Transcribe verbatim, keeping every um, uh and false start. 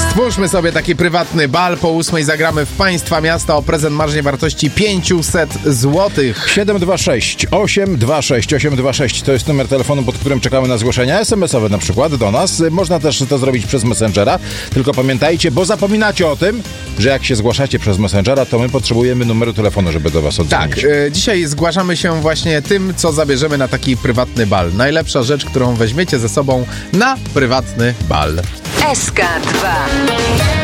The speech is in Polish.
Stwórzmy sobie taki prywatny bal. Po ósmej zagramy w państwa miasta o prezent marżnej wartości pięćset złotych. siedem dwa sześć osiem dwa sześć osiem dwa sześć to jest numer telefonu, pod którym czekamy na zgłoszenia es em esowe na przykład do nas. Można też to zrobić przez Messengera. Tylko pamiętajcie, bo zapominacie o tym, że jak się zgłaszacie przez Messengera, to my potrzebujemy numeru telefonu, żeby do was odzwonić. Tak, e, dzisiaj zgłaszamy się właśnie tym, co zabierzemy na taki prywatny bal. Najlepsza rzecz, którą weźmiecie ze sobą na prywatny bal. S K dwa.